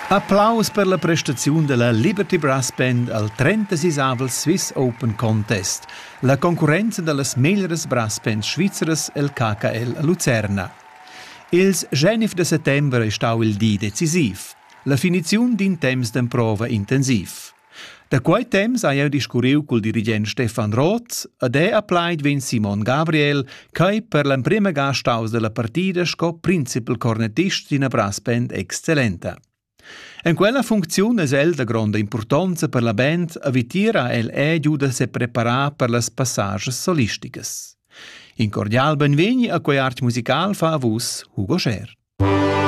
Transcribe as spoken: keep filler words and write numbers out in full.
Applaus per la prestazione della Liberty Brass Band al trentaseisavel Swiss Open Contest, la concorrenza delle meglieres brass bands svizzeres el K K L a Luzerna. Ils genif de settembre è stau il di decisiv, la finizione din temps d'emprova intensiv. Da quei temps ha io discurriu col dirigent Stefan Roth ed è applaid vin Simon Gabriel, che per la prima gastaus della partida sco principal cornetist d'ina brass band eccellenta. En quella funzione es el de grande importanza per la band a vitira el è giuda se preparar per las passages solisticas. In cordial benvegni a quei art musical fa a vus Hugo Scher.